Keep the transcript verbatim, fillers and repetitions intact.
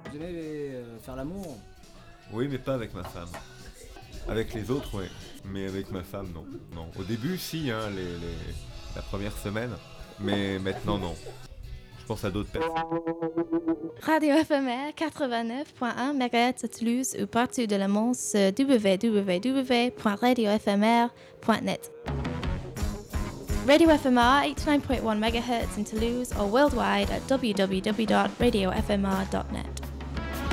Vous aimez euh, faire l'amour? Oui, mais pas avec ma femme. Avec les autres, oui. Mais avec ma femme, non. Non. Au début, si, hein, les, les... la première semaine. Mais maintenant, non. Je pense à d'autres personnes. Radio Éphémère quatre-vingt-neuf point un mégahertz à Toulouse ou partout de la Manche, w w w point radio éphémère point net. Radio F M R eighty-nine point one megahertz in Toulouse or worldwide at w w w dot radio f m r dot net.